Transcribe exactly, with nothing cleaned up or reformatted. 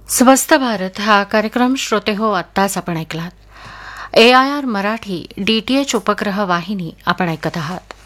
स्वस्त भारत हा कार्यक्रम श्रोते हो आत्ताच आपण ऐकलात. ए I R Marathi D T H उपग्रह वाहिनी आपण ऐकत आहात.